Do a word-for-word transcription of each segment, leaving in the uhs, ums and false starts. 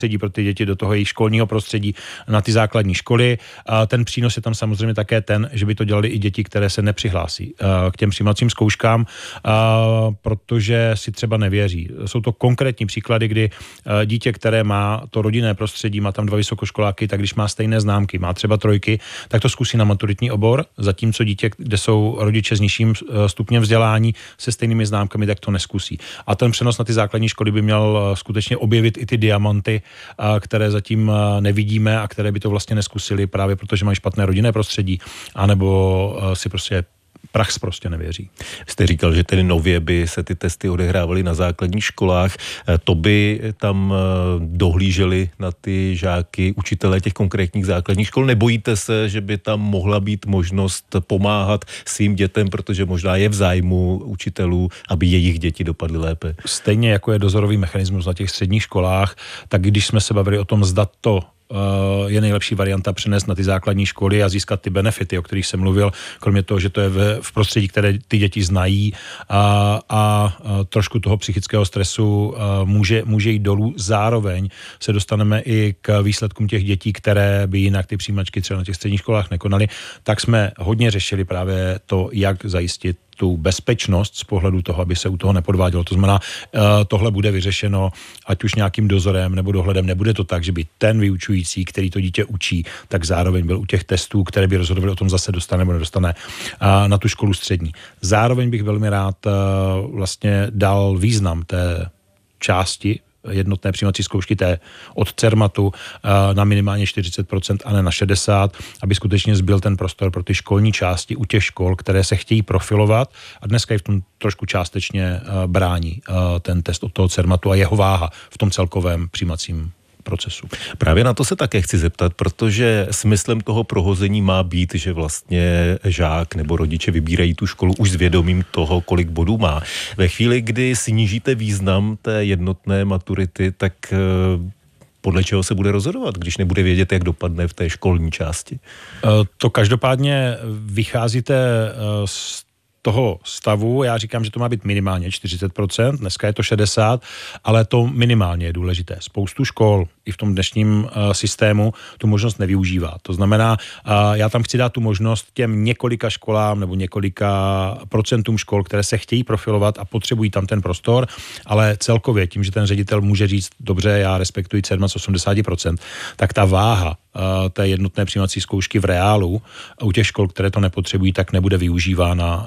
pro ty děti do toho jejich školního prostředí na ty základní školy. A ten přínos je tam samozřejmě také ten, že by to dělali i děti, které se nepřihlásí k těm přijímacím zkouškám, protože si třeba nevěří. Jsou to konkrétní příklady, kdy dítě, které má to rodinné prostředí, má tam dva vysokoškoláky, tak když má stejné známky, má třeba trojky, tak to zkusí na maturitní obor, zatímco dítě, kde jsou rodiče s nižším stupněm vzdělání se stejnými známkami, tak to neskusí. A ten přenos na ty základní školy by měl skutečně objevit i ty diamanty, které zatím nevidíme a které by to vlastně neskusili právě protože mají špatné rodinné prostředí, anebo si prostě prax prostě nevěří. Jste říkal, že tedy nově by se ty testy odehrávaly na základních školách. To by tam dohlíželi na ty žáky, učitelé těch konkrétních základních škol. Nebojíte se, že by tam mohla být možnost pomáhat svým dětem, protože možná je v zájmu učitelů, aby jejich děti dopadly lépe? Stejně jako je dozorový mechanismus na těch středních školách, tak když jsme se bavili o tom, zda to je nejlepší varianta přenést na ty základní školy a získat ty benefity, o kterých jsem mluvil, kromě toho, že to je v, v prostředí, které ty děti znají a, a trošku toho psychického stresu může, může jít dolů. Zároveň se dostaneme i k výsledkům těch dětí, které by jinak ty přijímačky třeba na těch středních školách nekonaly, tak jsme hodně řešili právě to, jak zajistit tu bezpečnost z pohledu toho, aby se u toho nepodvádělo. To znamená, tohle bude vyřešeno ať už nějakým dozorem nebo dohledem. Nebude to tak, že by ten vyučující, který to dítě učí, tak zároveň byl u těch testů, které by rozhodovaly o tom, zase dostane nebo nedostane na tu školu střední. Zároveň bych velmi rád vlastně dal význam té části jednotné přijímací zkoušky té od Cermatu na minimálně čtyřicet procent a ne na šedesát procent, aby skutečně zbyl ten prostor pro ty školní části u těch škol, které se chtějí profilovat a dneska je v tom trošku částečně brání ten test od toho Cermatu a jeho váha v tom celkovém přijímacím procesu. Právě na to se také chci zeptat, protože smyslem toho prohození má být, že vlastně žák nebo rodiče vybírají tu školu už s vědomím toho, kolik bodů má. Ve chvíli, kdy snížíte význam té jednotné maturity, tak podle čeho se bude rozhodovat, když nebude vědět, jak dopadne v té školní části? To každopádně vycházíte z toho stavu, já říkám, že to má být minimálně čtyřicet procent, dneska je to šedesát procent, ale to minimálně je důležité. Spoustu škol i v tom dnešním uh, systému tu možnost nevyužívá. To znamená, uh, já tam chci dát tu možnost těm několika školám nebo několika procentům škol, které se chtějí profilovat a potřebují tam ten prostor, ale celkově tím, že ten ředitel může říct, dobře, já respektuji Cermat z osmdesát procent, tak ta váha té jednotné přijímací zkoušky v reálu u těch škol, které to nepotřebují, tak nebude využívána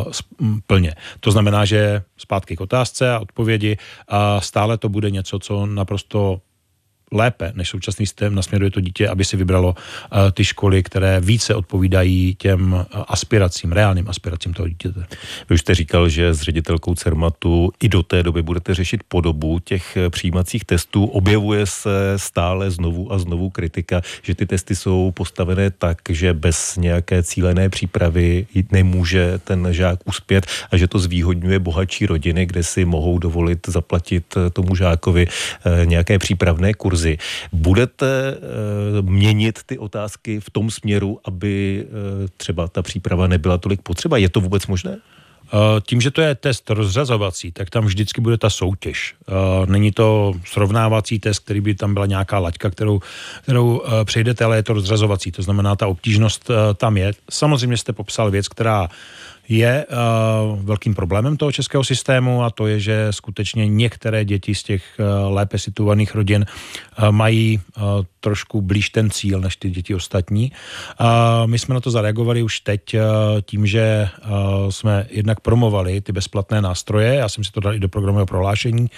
plně. To znamená, že zpátky k otázce a odpovědi a stále to bude něco, co naprosto lépe než současný systém nasměruje to dítě, aby si vybralo uh, ty školy, které více odpovídají těm uh, aspiracím, reálným aspiracím toho dítěte. Vy už jste říkal, že s ředitelkou Cermatu i do té doby budete řešit podobu těch přijímacích testů. Objevuje se stále znovu a znovu kritika, že ty testy jsou postavené tak, že bez nějaké cílené přípravy nemůže ten žák uspět a že to zvýhodňuje bohatší rodiny, kde si mohou dovolit zaplatit tomu žákovi uh, nějaké přípravné kurzy. Budete e, měnit ty otázky v tom směru, aby e, třeba ta příprava nebyla tolik potřeba? Je to vůbec možné? Tím, že to je test rozřazovací, tak tam vždycky bude ta soutěž. Není to srovnávací test, který by tam byla nějaká laťka, kterou, kterou přejdete, ale je to rozřazovací. To znamená, ta obtížnost tam je. Samozřejmě jste popsal věc, která je uh, velkým problémem toho českého systému a to je, že skutečně některé děti z těch uh, lépe situovaných rodin uh, mají uh, trošku blíž ten cíl než ty děti ostatní. Uh, my jsme na to zareagovali už teď uh, tím, že uh, jsme jednak promovali ty bezplatné nástroje, já jsem si to dal i do programového prohlášení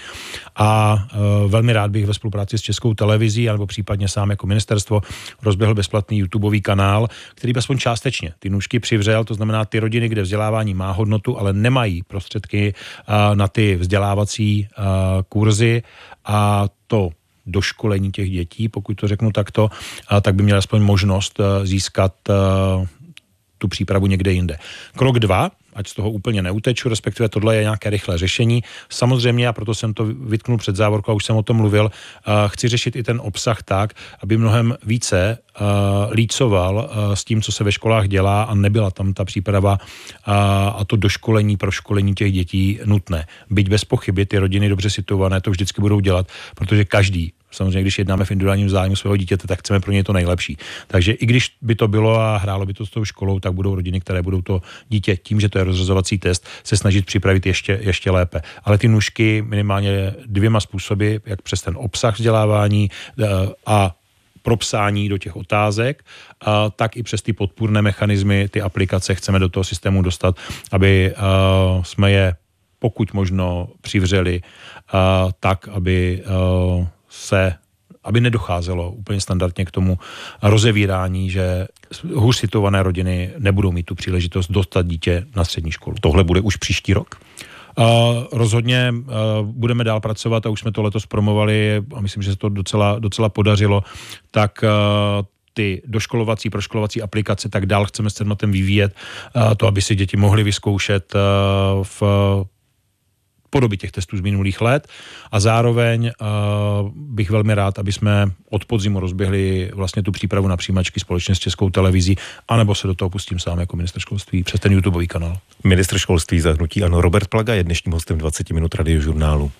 a uh, velmi rád bych ve spolupráci s Českou televizí nebo případně sám jako ministerstvo rozběhl bezplatný YouTubeový kanál, který by aspoň částečně ty nůžky přivřel, to znamená ty rodiny, kde vzdělávání má hodnotu, ale nemají prostředky uh, na ty vzdělávací uh, kurzy a to doškolení těch dětí, pokud to řeknu takto, uh, tak by měl aspoň možnost uh, získat uh, tu přípravu někde jinde. Krok dva, ať z toho úplně neuteču, respektive tohle je nějaké rychlé řešení. Samozřejmě, a proto jsem to vytknul před závorkou, a už jsem o tom mluvil, uh, chci řešit i ten obsah tak, aby mnohem více uh, lícoval uh, s tím, co se ve školách dělá a nebyla tam ta příprava uh, a to doškolení pro školení těch dětí nutné. Byť bez pochyby ty rodiny dobře situované to vždycky budou dělat, protože každý Samozřejmě, když jednáme v individuálním zájmu svého dítěte, tak chceme pro něj to nejlepší. Takže i když by to bylo a hrálo by to s tou školou, tak budou rodiny, které budou to dítě tím, že to je rozřazovací test, se snažit připravit ještě, ještě lépe. Ale ty nůžky minimálně dvěma způsoby, jak přes ten obsah vzdělávání a propsání do těch otázek, a tak i přes ty podpůrné mechanismy, ty aplikace chceme do toho systému dostat, aby uh, jsme je pokud možno přivřeli uh, tak, aby uh, se, aby nedocházelo úplně standardně k tomu rozevírání, že hůř situované rodiny nebudou mít tu příležitost dostat dítě na střední školu. Tohle bude už příští rok? Uh, rozhodně uh, budeme dál pracovat a už jsme to letos promovali a myslím, že se to docela, docela podařilo, tak uh, ty doškolovací, proškolovací aplikace tak dál chceme s Cermatem vyvíjet, uh, to, aby si děti mohly vyzkoušet uh, v podobě těch testů z minulých let a zároveň uh, bych velmi rád, aby jsme od podzimu rozběhli vlastně tu přípravu na přijímačky společně s Českou televizí, anebo se do toho pustím sám jako ministr školství přes ten YouTubeový kanál. Ministr školství za hnutí ANO Robert Plaga je dnešním hostem dvacet minut Radiožurnálu.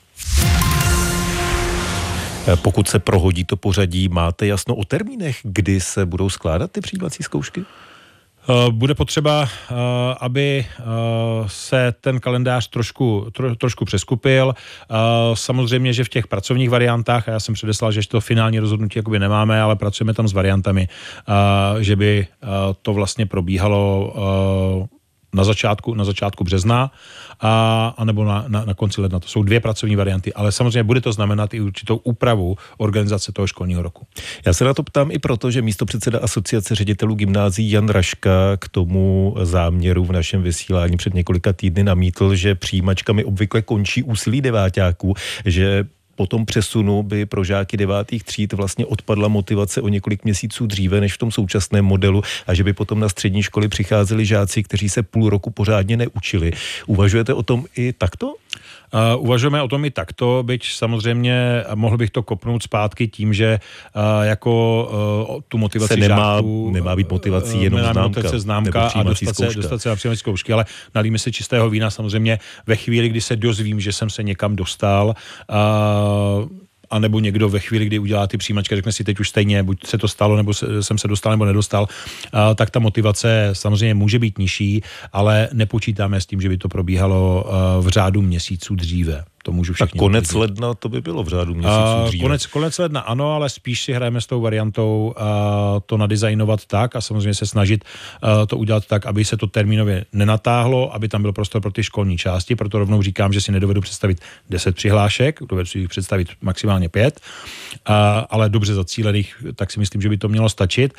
Pokud se prohodí to pořadí, máte jasno o termínech, kdy se budou skládat ty přijímací zkoušky? Bude potřeba, aby se ten kalendář trošku, tro, trošku přeskupil. Samozřejmě, že v těch pracovních variantách, a já jsem předeslal, že to finální rozhodnutí jakoby nemáme, ale pracujeme tam s variantami, že by to vlastně probíhalo na začátku, na začátku března a, a nebo na, na, na konci ledna. To jsou dvě pracovní varianty, ale samozřejmě bude to znamenat i určitou úpravu organizace toho školního roku. Já se na to ptám i proto, že místopředseda Asociace ředitelů gymnázií Jan Raška k tomu záměru v našem vysílání před několika týdny namítl, že přijímačkami obvykle končí úsilí deváťáků, že po tom přesunu by pro žáky devátých tříd vlastně odpadla motivace o několik měsíců dříve než v tom současném modelu a že by potom na střední školy přicházeli žáci, kteří se půl roku pořádně neučili. Uvažujete o tom i takto? Uh, uvažujeme o tom i takto, byť samozřejmě mohl bych to kopnout zpátky tím, že uh, jako uh, tu motivaci se nemá, žáků... nemá být motivací jenom nemá známka, motivace známka a dostat se, dostat se na přijímací zkoušky, ale nalíme se čistého vína samozřejmě ve chvíli, kdy se dozvím, že jsem se někam dostal, uh, a nebo někdo ve chvíli, kdy udělá ty přijímačky, řekne si teď už stejně, buď se to stalo, nebo se, jsem se dostal, nebo nedostal, a, tak ta motivace samozřejmě může být nižší, ale nepočítáme s tím, že by to probíhalo a, v řádu měsíců dříve. To můžu všichni. Tak konec udělat. Ledna to by bylo v řádu měsíců dříve. Konec, konec ledna ano, ale spíš si hrajeme s tou variantou a, to nadizajnovat tak a samozřejmě se snažit a, to udělat tak, aby se to termínově nenatáhlo, aby tam byl prostor pro ty školní části, proto rovnou říkám, že si nedovedu představit deset přihlášek, dovedu si jich představit maximálně pět, a, ale dobře zacílených, tak si myslím, že by to mělo stačit.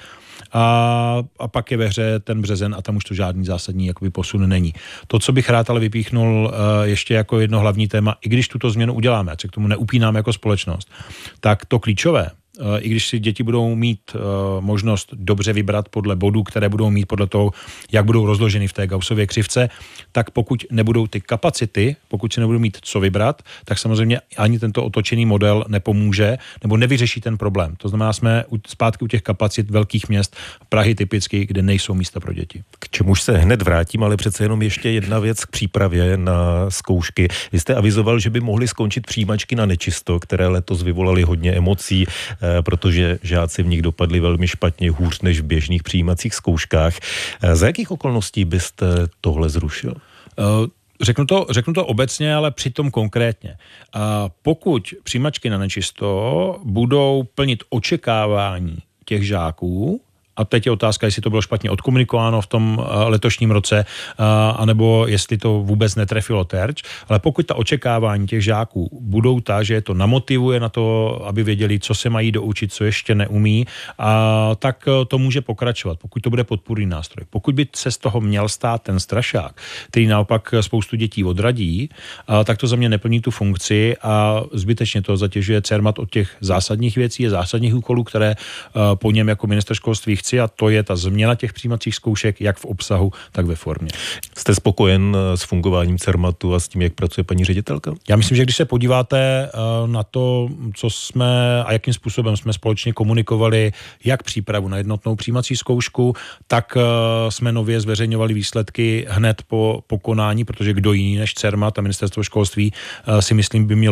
A, a pak je ve hře ten březen a tam už to žádný zásadní jakoby posun není. To, co bych rád ale vypíchnul uh, ještě jako jedno hlavní téma, i když tuto změnu uděláme, ať se k tomu neupínáme jako společnost, tak to klíčové, uh, i když si děti budou mít uh, možnost dobře vybrat podle bodů, které budou mít podle toho, jak budou rozloženy v té Gaussově křivce, tak pokud nebudou ty kapacity, pokud si nebudou mít co vybrat, tak samozřejmě ani tento otočený model nepomůže nebo nevyřeší ten problém. To znamená, jsme zpátky u těch kapacit velkých měst, Prahy typicky, kde nejsou místa pro děti. K čemuž se hned vrátím, ale přece jenom ještě jedna věc k přípravě na zkoušky. Vy jste avizoval, že by mohly skončit přijímačky na nečisto, které letos vyvolaly hodně emocí, protože žáci v nich dopadli velmi špatně, hůř než v běžných přijímacích zkouškách. Za jakých okolností byste tohle zrušil? Uh... Řeknu to, řeknu to obecně, ale přitom konkrétně. A pokud přijímačky na nečisto budou plnit očekávání těch žáků, a teď je otázka, jestli to bylo špatně odkomunikováno v tom letošním roce, anebo jestli to vůbec netrefilo terč, ale pokud ta očekávání těch žáků budou ta, že je to namotivuje na to, aby věděli, co se mají doučit, co ještě neumí, a tak to může pokračovat, pokud to bude podpůrný nástroj. Pokud by se z toho měl stát ten strašák, který naopak spoustu dětí odradí, tak to za mě neplní tu funkci a zbytečně to zatěžuje Cermat od těch zásadních věcí a zásadních úkolů, které po něm jako ministr školství chce, a to je ta změna těch přijímacích zkoušek, jak v obsahu, tak ve formě. Jste spokojen s fungováním Cermatu a s tím, jak pracuje paní ředitelka? Já myslím, že když se podíváte na to, co jsme a jakým způsobem jsme společně komunikovali, jak přípravu na jednotnou přijímací zkoušku, tak jsme nově zveřejňovali výsledky hned po, po konání, protože kdo jiný než Cermat a ministerstvo školství si myslím by mělo být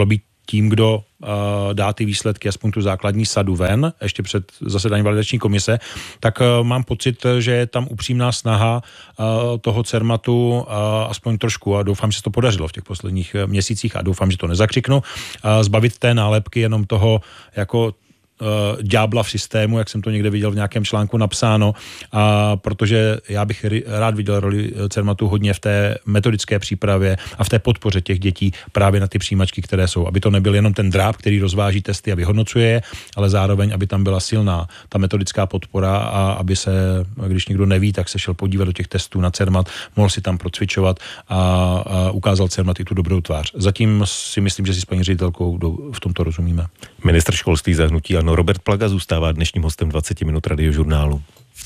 tím, kdo uh, dá ty výsledky, aspoň tu základní sadu ven, ještě před zasedáním validační komise, tak uh, mám pocit, že je tam upřímná snaha uh, toho Cermatu uh, aspoň trošku, a doufám, že se to podařilo v těch posledních měsících a doufám, že to nezakřiknu, uh, zbavit té nálepky jenom toho jako Uh, ďábla v systému, jak jsem to někde viděl v nějakém článku napsáno, a protože já bych rád viděl roli Cermatu hodně v té metodické přípravě a v té podpoře těch dětí právě na ty přijímačky, které jsou. Aby to nebyl jenom ten dráb, který rozváží testy a vyhodnocuje je, ale zároveň, aby tam byla silná ta metodická podpora a aby se, když někdo neví, tak se šel podívat do těch testů na Cermat, mohl si tam procvičovat a, a ukázal Cermat i tu dobrou tvář. Zatím si myslím, že si s paní ředitelkou v tomto rozumíme. Ministr školství za hnutí ANO Robert Plaga zůstává dnešním hostem dvacet minut Radiožurnálu.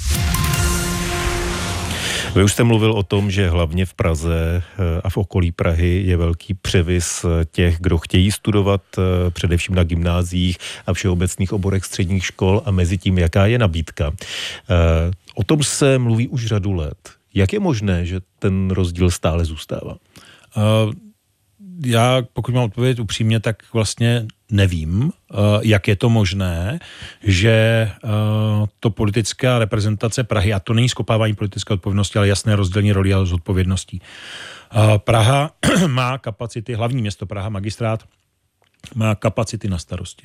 Vy už jste mluvil o tom, že hlavně v Praze a v okolí Prahy je velký převis těch, kdo chtějí studovat především na gymnáziích a všeobecných oborech středních škol a mezi tím, jaká je nabídka. O tom se mluví už řadu let. Jak je možné, že ten rozdíl stále zůstává? Uh... Já, pokud mám odpovědět upřímně, tak vlastně nevím, jak je to možné, že to politická reprezentace Prahy, a to není skopávání politické odpovědnosti, ale jasné rozdělení roli a zodpovědností. Praha má kapacity, hlavní město Praha, magistrát, má kapacity na starosti.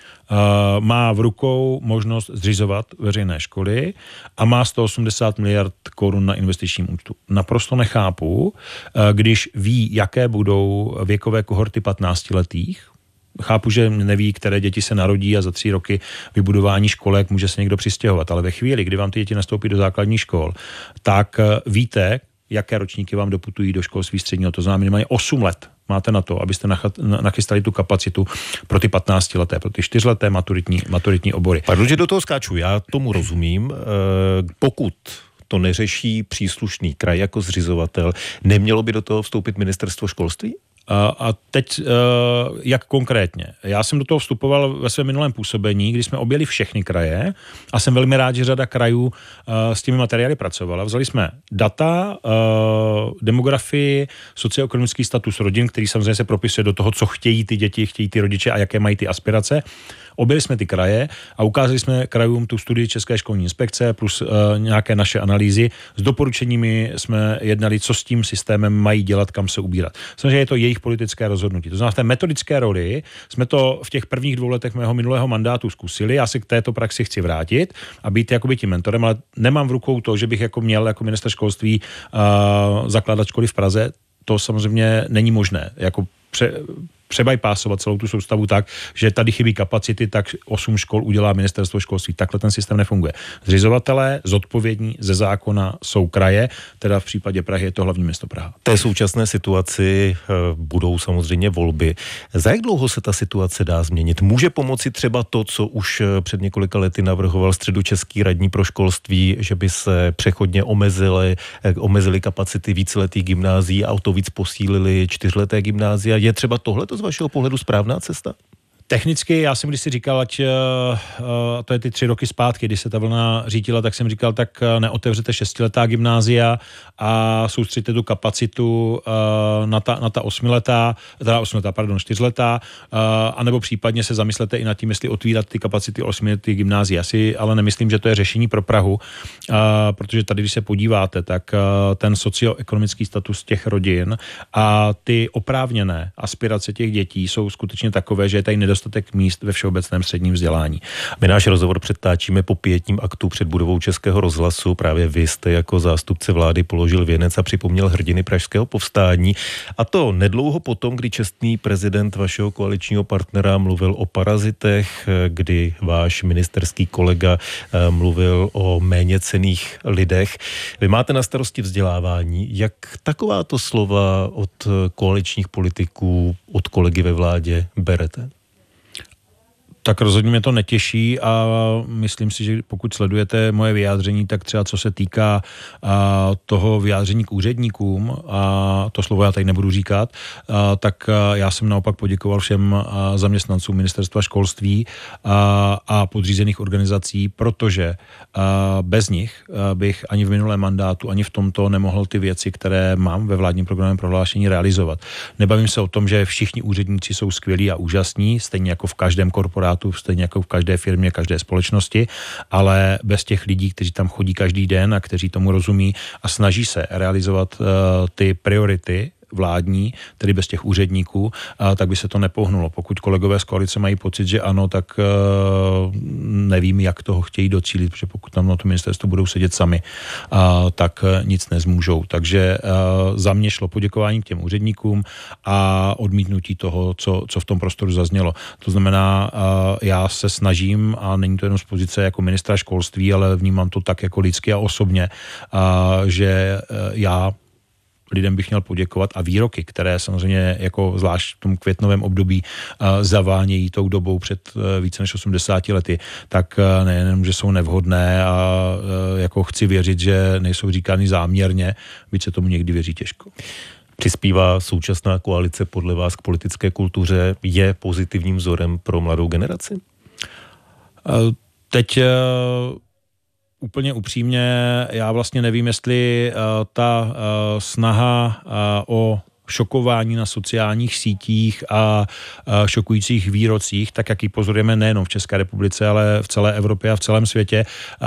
Má v rukou možnost zřizovat veřejné školy a má sto osmdesát miliard korun na investičním účtu. Naprosto nechápu, když ví, jaké budou věkové kohorty patnáctiletých. Chápu, že neví, které děti se narodí a za tři roky vybudování školek může se někdo přistěhovat, ale ve chvíli, kdy vám ty děti nastoupí do základních škol, tak víte, jaké ročníky vám doputují do školství středního. To znamená minimálně osm let. Máte na to, abyste nachystali tu kapacitu pro ty patnáctileté, pro ty čtyřleté maturitní, maturitní obory. Pardon, že do toho skáču, já tomu rozumím. Pokud to neřeší příslušný kraj jako zřizovatel, nemělo by do toho vstoupit ministerstvo školství? A teď, jak konkrétně? Já jsem do toho vstupoval ve svém minulém působení, kdy jsme objeli všechny kraje a jsem velmi rád, že řada krajů s těmi materiály pracovala. Vzali jsme data, demografii, socioekonomický status rodin, který samozřejmě se propisuje do toho, co chtějí ty děti, chtějí ty rodiče a jaké mají ty aspirace. Objeli jsme ty kraje a ukázali jsme krajům tu studii České školní inspekce plus uh, nějaké naše analýzy. S doporučeními jsme jednali, co s tím systémem mají dělat, kam se ubírat. Samozřejmě je to jejich politické rozhodnutí. To znamená, v té metodické roli jsme to v těch prvních dvou letech mého minulého mandátu zkusili. Já se k této praxi chci vrátit a být jakoby tím mentorem, ale nemám v rukou to, že bych jako měl jako ministr školství uh, zakládat školy v Praze. To samozřejmě není možné. Jako pře- přebypásovat celou tu soustavu tak, že tady chybí kapacity, tak osm škol udělá ministerstvo školství. Takhle ten systém nefunguje. Zřizovatelé zodpovědní ze zákona jsou kraje, teda v případě Prahy je to hlavní město Praha. V té současné situaci budou samozřejmě volby. Za jak dlouho se ta situace dá změnit? Může pomoci třeba to, co už před několika lety navrhoval středočeský radní pro školství, že by se přechodně omezily, omezily kapacity víceletých gymnázií a o to víc posílili čtyřleté gymnázia? Je třeba tohleto z vašeho pohledu správná cesta? Technicky, já jsem když si říkal, ať uh, to je ty tři roky zpátky, když se ta vlna řítila, tak jsem říkal, tak neotevřete šestiletá gymnázia a soustřeďte tu kapacitu uh, na, ta, na ta osmiletá, teda osmiletá, pardon, čtyřletá, uh, anebo případně se zamyslete i nad tím, jestli otvírat ty kapacity osmiletých gymnázií. Já si ale nemyslím, že to je řešení pro Prahu, uh, protože tady, když se podíváte, tak uh, ten socioekonomický status těch rodin a ty oprávněné aspirace těch dětí jsou skutečně takové, že je tady nedostatek dostatek míst ve všeobecném středním vzdělání. My náš rozhovor předtáčíme po pětním aktu před budovou Českého rozhlasu. Právě vy jste jako zástupce vlády položil věnec a připomněl hrdiny pražského povstání. A to nedlouho potom, kdy čestný prezident vašeho koaličního partnera mluvil o parazitech, kdy váš ministerský kolega mluvil o méněcenných lidech. Vy máte na starosti vzdělávání. Jak takováto slova od koaličních politiků, od kolegy ve vládě berete? Tak rozhodně mě to netěší a myslím si, že pokud sledujete moje vyjádření, tak třeba co se týká a, toho vyjádření k úředníkům, a to slovo já tady nebudu říkat, a, tak a, já jsem naopak poděkoval všem a, zaměstnancům ministerstva školství a, a podřízených organizací, protože a, bez nich a, bych ani v minulém mandátu, ani v tomto nemohl ty věci, které mám ve vládním programovém prohlášení, realizovat. Nebavím se o tom, že všichni úředníci jsou skvělí a úžasní, stejně jako v každém korporátu, stejně jako v každé firmě, každé společnosti, ale bez těch lidí, kteří tam chodí každý den a kteří tomu rozumí a snaží se realizovat uh, ty priority vládní, tedy bez těch úředníků, a tak by se to nepohnulo. Pokud kolegové z koalice mají pocit, že ano, tak uh, nevím, jak toho chtějí docílit, protože pokud tam na to ministerstvo budou sedět sami, uh, tak uh, nic nezmůžou. Takže uh, za mě šlo poděkování k těm úředníkům a odmítnutí toho, co, co v tom prostoru zaznělo. To znamená, uh, já se snažím, a není to jenom z pozice jako ministra školství, ale vnímám to tak jako lidsky a osobně, uh, že uh, já lidem bych měl poděkovat a výroky, které samozřejmě jako zvlášť v tom květnovém období uh, zavánějí tou dobou před uh, více než osmdesáti lety, tak uh, nejenom, že jsou nevhodné a uh, jako chci věřit, že nejsou říkány záměrně, byť se tomu někdy věří těžko. Přispívá současná koalice podle vás k politické kultuře? Je pozitivním vzorem pro mladou generaci? Uh, teď uh, Úplně upřímně, já vlastně nevím, jestli uh, ta uh, snaha uh, o šokování na sociálních sítích a šokujících výrocích, tak jak ji pozorujeme nejenom v České republice, ale v celé Evropě a v celém světě,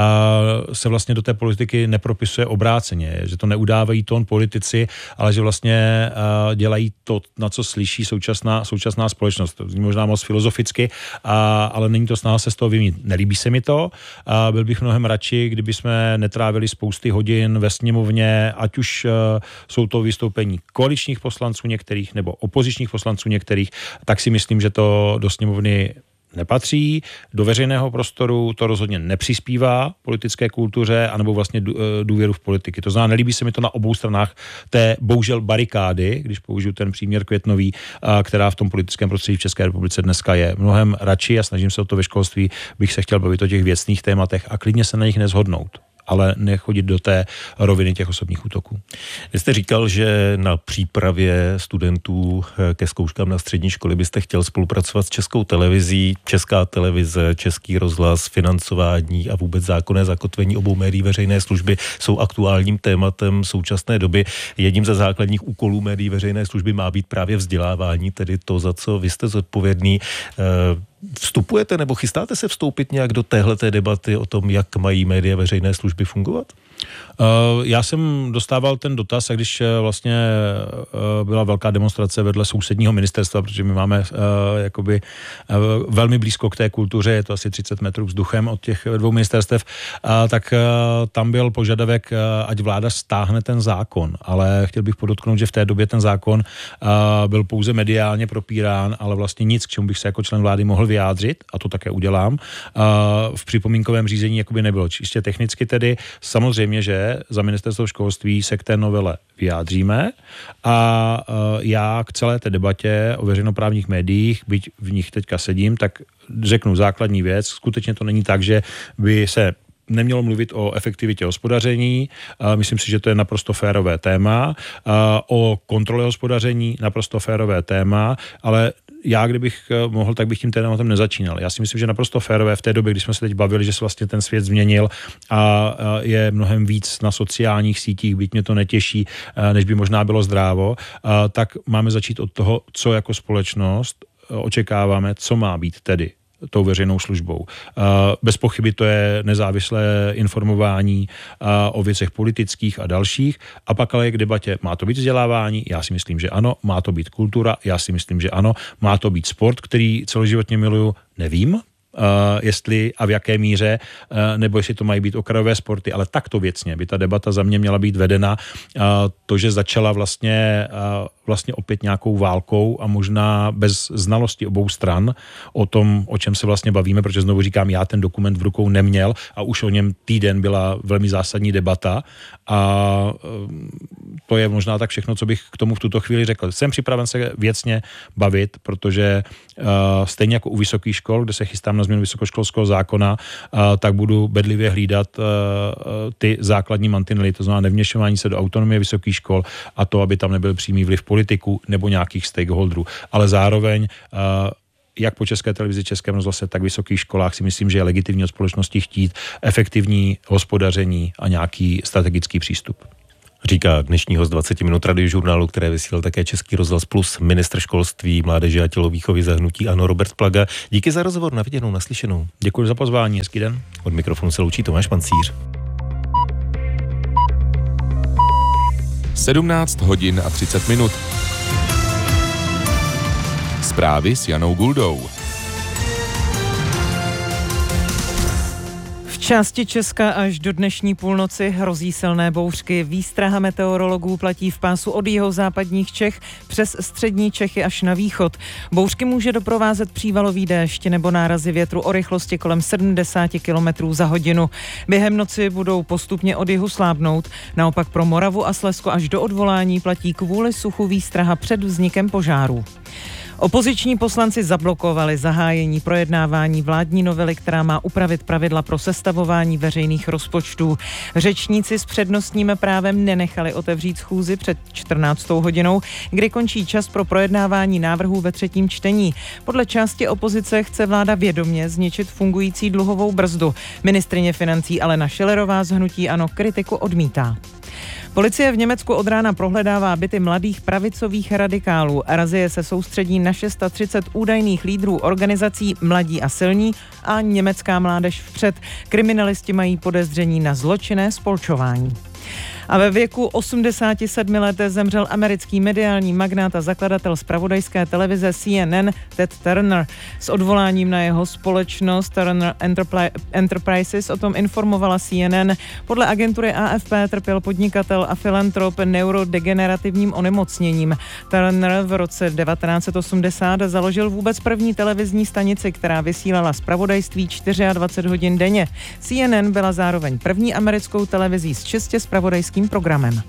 se vlastně do té politiky nepropisuje obráceně, že to neudávají tón politici, ale že vlastně dělají to, na co slyší současná, současná společnost. To zní možná moc filozoficky, ale není to snaha se z toho vyměnit. Nelíbí se mi to, byl bych mnohem radši, kdyby jsme netrávili spousty hodin ve sněmovně, ať už jsou to vystoupení koaličních poslanců některých nebo opozičních poslanců některých, tak si myslím, že to do sněmovny nepatří, do veřejného prostoru to rozhodně nepřispívá politické kultuře anebo vlastně důvěru v politiky. To znamená, nelíbí se mi to na obou stranách té bohužel barikády, když použiju ten příměr květnový, která v tom politickém prostředí v České republice dneska je. Mnohem radši a snažím se o to ve školství, bych se chtěl bavit o těch věcných tématech a klidně se na nich neshodnout, ale nechodit do té roviny těch osobních útoků. Vy jste říkal, že na přípravě studentů ke zkouškám na střední školy byste chtěl spolupracovat s Českou televizí. Česká televize, Český rozhlas, financování a vůbec zákonné zakotvení obou médií veřejné služby jsou aktuálním tématem současné doby. Jedním ze základních úkolů médií veřejné služby má být právě vzdělávání, tedy to, za co vy jste zodpovědný. Vstupujete nebo chystáte se vstoupit nějak do téhleté debaty o tom, jak mají média veřejné služby fungovat? Já jsem dostával ten dotaz, a když vlastně byla velká demonstrace vedle sousedního ministerstva, protože my máme jakoby velmi blízko k té kultuře, je to asi třicet metrů vzduchem od těch dvou ministerstev, tak tam byl požadavek, ať vláda stáhne ten zákon, ale chtěl bych podotknout, že v té době ten zákon byl pouze mediálně propírán, ale vlastně nic, k čemu bych se jako člen vlády mohl vyjádřit, a to také udělám, v připomínkovém řízení jakoby nebylo. Čistě technicky tedy samozřejmě, že za ministerstvo školství se k té novele vyjádříme a já k celé té debatě o veřejnoprávních médiích, byť v nich teďka sedím, tak řeknu základní věc. Skutečně to není tak, že by se nemělo mluvit o efektivitě hospodaření. Myslím si, že to je naprosto férové téma. O kontrole hospodaření naprosto férové téma, ale já, kdybych mohl, tak bych tím tématem nezačínal. Já si myslím, že naprosto férové v té době, když jsme se teď bavili, že se vlastně ten svět změnil a je mnohem víc na sociálních sítích, byť mě to netěší, než by možná bylo zdrávo, tak máme začít od toho, co jako společnost očekáváme, co má být tedy tou veřejnou službou. Bez pochyby to je nezávislé informování o věcech politických a dalších. A pak ale je k debatě, má to být vzdělávání? Já si myslím, že ano. Má to být kultura? Já si myslím, že ano. Má to být sport, který celoživotně miluju? Nevím. Uh, jestli a v jaké míře, uh, nebo jestli to mají být okrajové sporty, ale takto věcně by ta debata za mě měla být vedena. Uh, to, že začala vlastně, uh, vlastně opět nějakou válkou a možná bez znalosti obou stran o tom, o čem se vlastně bavíme, protože znovu říkám, já ten dokument v rukou neměl a už o něm týden byla velmi zásadní debata a uh, to je možná tak všechno, co bych k tomu v tuto chvíli řekl. Jsem připraven se věcně bavit, protože uh, stejně jako u vysokých škol, kde se chystám na změnu vysokoškolského zákona, uh, tak budu bedlivě hlídat uh, ty základní mantinely, to znamená nevměšování se do autonomie vysokých škol a to, aby tam nebyl přímý vliv politiků nebo nějakých stakeholderů. Ale zároveň uh, jak po České televizi, Českém rozhlase, tak vysokých školách si myslím, že je legitimní od společnosti chtít efektivní hospodaření a nějaký strategický přístup. Říká dnešní host dvacet minut Radiožurnálu, které vysílal také Český rozhlas Plus, ministr školství, mládeže a tělovýchovy za hnutí ANO Robert Plaga. Díky za rozhovor, na viděnou, naslyšenou. Děkuji za pozvání, hezký den. Od mikrofonu se loučí Tomáš Pancíř. sedmnáct hodin a třicet minut. Zprávy s Janou Guldou. V části Česka až do dnešní půlnoci hrozí silné bouřky. Výstraha meteorologů platí v pásu od jihozápadních Čech přes střední Čechy až na východ. Bouřky může doprovázet přívalový déšť nebo nárazy větru o rychlosti kolem sedmdesát kilometrů za hodinu. Během noci budou postupně od jihu slábnout. Naopak pro Moravu a Slezsko až do odvolání platí kvůli suchu výstraha před vznikem požárů. Opoziční poslanci zablokovali zahájení projednávání vládní novely, která má upravit pravidla pro sestavování veřejných rozpočtů. Řečníci s přednostním právem nenechali otevřít schůzi před čtrnáctou hodinou, kdy končí čas pro projednávání návrhů ve třetím čtení. Podle části opozice chce vláda vědomě zničit fungující dluhovou brzdu. Ministryně financí Alena Schillerová z hnutí ANO kritiku odmítá. Policie v Německu od rána prohledává byty mladých pravicových radikálů. Razie se soustředí na třicet šest údajných lídrů organizací Mladí a silní a Německá mládež vpřed. Kriminalisti mají podezření na zločinné spolčování. A ve věku osmdesáti sedmi let zemřel americký mediální magnát a zakladatel zpravodajské televize C N N Ted Turner. S odvoláním na jeho společnost Turner Enterprises o tom informovala C N N. Podle agentury A F P trpěl podnikatel a filantrop neurodegenerativním onemocněním. Turner v roce devatenáct set osmdesát založil vůbec první televizní stanici, která vysílala zpravodajství dvacet čtyři hodin denně. C N N byla zároveň první americkou televizí s čistě zpravodajským programem.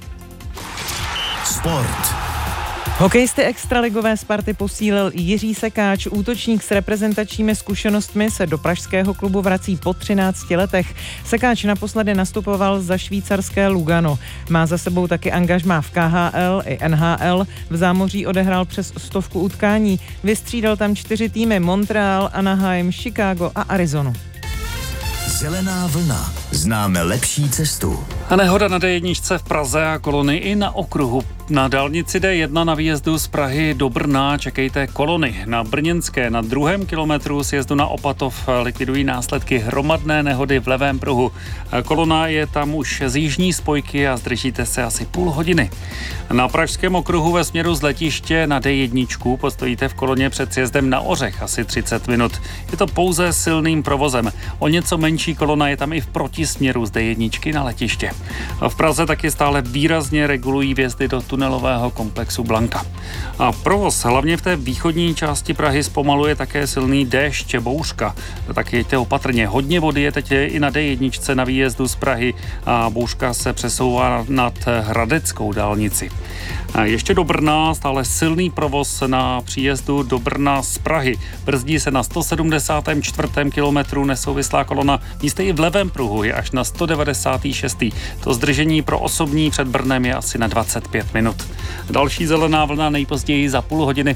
Sport. Hokejisty extraligové Sparty posílil Jiří Sekáč. Útočník s reprezentačními zkušenostmi se do pražského klubu vrací po třinácti letech. Sekáč naposledy nastupoval za švýcarské Lugano. Má za sebou taky angažmá v K H L i N H L. V zámoří odehrál přes stovku utkání. Vystřídal tam čtyři týmy: Montreal, Anaheim, Chicago a Arizonu. Zelená vlna. Známe lepší cestu. A nehoda na D jedna v Praze a kolony i na okruhu. Na dálnici D jedna na výjezdu z Prahy do Brna čekejte kolony. Na Brněnské na druhém kilometru sjezdu na Opatov likvidují následky hromadné nehody v levém pruhu. Kolona je tam už z jižní spojky a zdržíte se asi půl hodiny. Na pražském okruhu ve směru z letiště na D jedna postojíte v koloně před sjezdem na Ořech asi třicet minut. Je to pouze silným provozem. O něco menší kolona je tam i v protisměru z D jedna na letiště. A v Praze taky stále výrazně regulují vjezdy do tunelového komplexu Blanka. A provoz hlavně v té východní části Prahy zpomaluje také silný déšť, bouřka. Tak jeďte opatrně. Hodně vody je teď i na D jedna na výjezdu z Prahy a bouřka se přesouvá nad Hradeckou dálnici. A ještě do Brna stále silný provoz na příjezdu do Brna z Prahy. Brzdí se na sto sedmdesátém čtvrtém kilometru nesouvislá kolona. Místy i v levém pruhu je až na sto devadesátém šestém To zdržení pro osobní před Brnem je asi na dvacet pět minut. Další zelená vlna nejpozději za půl hodiny.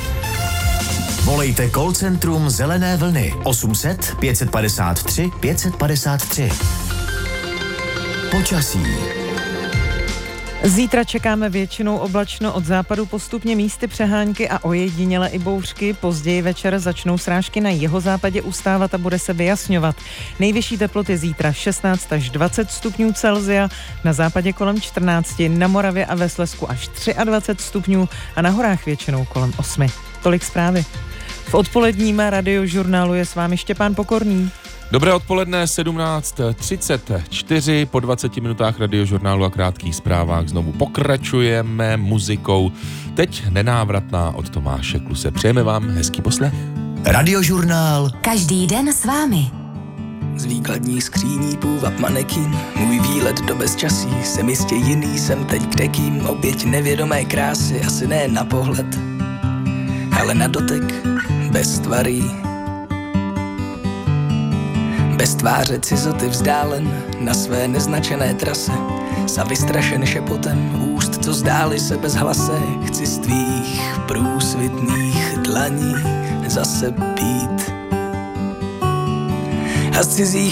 Volejte call centrum Zelené vlny osm set pět padesát tři pět padesát tři. Počasí. Zítra čekáme většinou oblačno, od západu postupně místy přehánky a ojediněle i bouřky. Později večer začnou srážky na jihozápadě ustávat a bude se vyjasňovat. Nejvyšší teploty zítra šestnáct až dvacet stupňů Celsia, na západě kolem čtrnáct, na Moravě a ve Slezsku až dvacet tři stupňů a na horách většinou kolem osm. Tolik zprávy. V odpoledním Radiožurnálu je s vámi Štěpán Pokorný. Dobré odpoledne, sedmnáct třicet čtyři, po dvaceti minutách Radiožurnálu a krátkých zprávách znovu pokračujeme muzikou. Teď nenávratná od Tomáše Kluse. Přejeme vám hezký poslech. Radiožurnál. Každý den s vámi. z výkladních skříní půvab manekin. Můj výlet do bezčasí, jsem jistě jiný, jsem teď kdekým. Oběť nevědomé krásy, asi ne na pohled, ale na dotek, bez tvarí. Bez tváře cizoty vzdálen na své neznačené trase, za vystrašen šepotem úst, co zdály se bez hlase. Chci z tvých průsvitných dlaní zase pít a z cizích